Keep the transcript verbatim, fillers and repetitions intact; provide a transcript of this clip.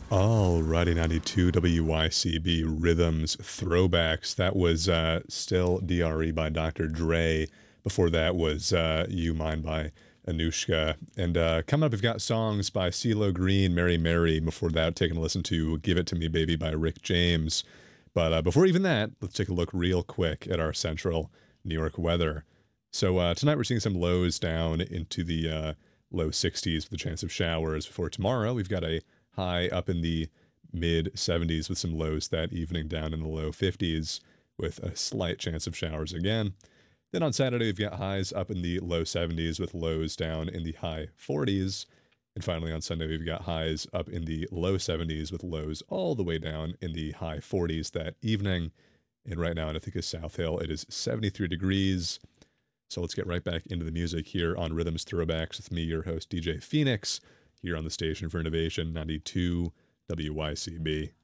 Alrighty, ninety-two W Y C B Rhythms Throwbacks. That was uh, still D R E by Doctor Dre. Before that was uh, You Mine by Anushka. And uh, coming up, we've got songs by CeeLo Green, Mary Mary. Before that, taking a listen to Give It To Me Baby by Rick James. But uh, before even that, let's take a look real quick at our central New York weather. So uh, tonight we're seeing some lows down into the uh, low sixties with a chance of showers. For tomorrow, we've got a high up in the mid seventies with some lows that evening down in the low fifties with a slight chance of showers again. Then on Saturday, we've got highs up in the low seventies with lows down in the high forties. And finally, on Sunday, we've got highs up in the low seventies with lows all the way down in the high forties that evening. And right now in Ithaca South Hill, it is seventy-three degrees. So let's get right back into the music here on Rhythms Throwbacks with me, your host, D J Phoenix, here on the Station for Innovation, ninety-two W Y C B.